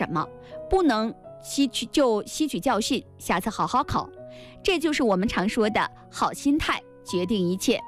什么，不能吸取教训，下次好好考。这就是我们常说的好心态决定一切。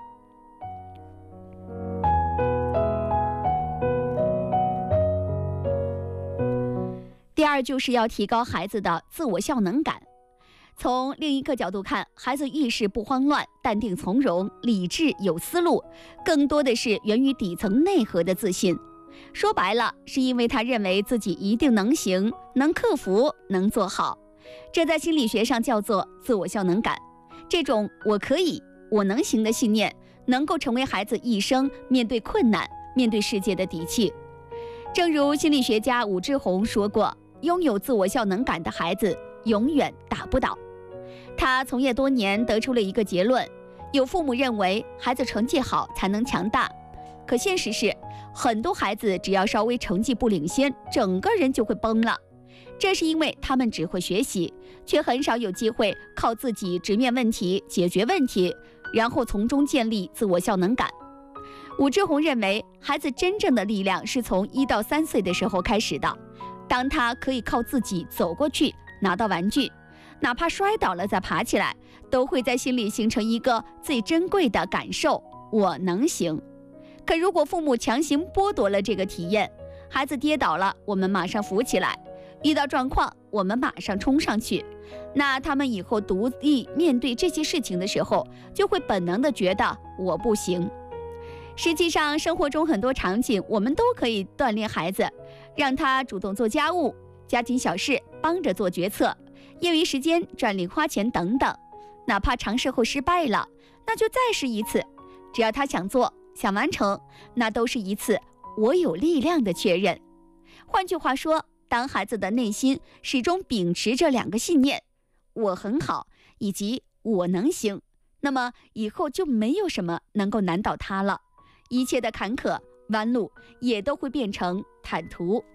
第二，就是要提高孩子的自我效能感。从另一个角度看，孩子遇事不慌乱，淡定从容，理智有思路，更多的是源于底层内核的自信。说白了，是因为他认为自己一定能行，能克服，能做好。这在心理学上叫做自我效能感。这种我可以，我能行的信念，能够成为孩子一生面对困难、面对世界的底气。正如心理学家武志红说过，拥有自我效能感的孩子永远打不倒。他从业多年，得出了一个结论：有父母认为孩子成绩好才能强大，可现实是，很多孩子只要稍微成绩不领先，整个人就会崩了。这是因为他们只会学习，却很少有机会靠自己直面问题、解决问题，然后从中建立自我效能感。武志红认为，孩子真正的力量是从1到3岁的时候开始的。当他可以靠自己走过去拿到玩具，哪怕摔倒了再爬起来，都会在心里形成一个最珍贵的感受：我能行。可如果父母强行剥夺了这个体验，孩子跌倒了，我们马上扶起来；遇到状况，我们马上冲上去，那他们以后独立面对这些事情的时候，就会本能地觉得我不行。实际上，生活中很多场景，我们都可以锻炼孩子，让他主动做家务、家庭小事，帮着做决策，业余时间赚零花钱等等。哪怕尝试后失败了，那就再试一次。只要他想做、想完成，那都是一次我有力量的确认。换句话说，当孩子的内心始终秉持着2个信念：我很好，以及我能行，那么以后就没有什么能够难倒他了。一切的坎坷弯路也都会变成坦途。